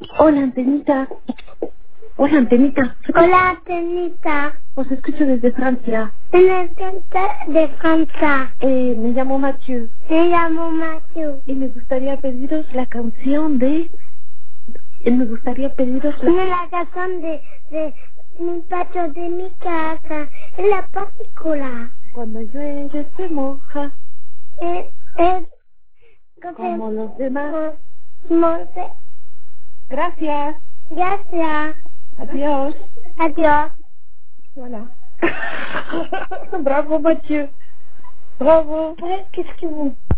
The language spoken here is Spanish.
Hola, Antenita. Hola, Antenita. Hola, Tenita. Os escucho desde Francia. En el centro de Francia. Me llamo Mathieu. Me llamo Matthew. Y me gustaría pediros la canción de... Me gustaría pediros la... En la canción de mi patio de mi casa. En la partícula. Cuando llueve se moja, Es como los demás. Monte. Gracias. Gracias. Adiós. Adiós. Voilà. Bravo, Mathieu. Bravo. Qu'est-ce que vous